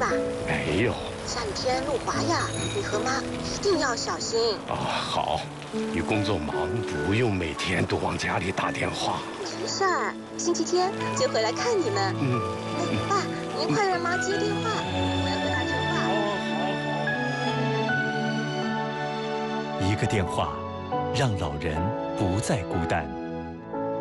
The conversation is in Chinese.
吧？ 没有。 下雨天路滑呀，你和妈一定要小心。 好，你工作忙，不用每天都往家里打电话。 没事儿，星期天就回来看你们。爸，您快让妈接电话，我要和她说话。 好。一个电话，让老人不再孤单。